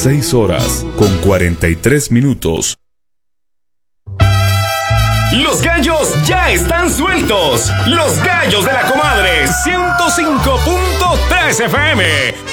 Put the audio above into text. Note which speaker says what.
Speaker 1: 6:43.
Speaker 2: Los gallos ya están sueltos. Los gallos de la comadre 105.3 FM.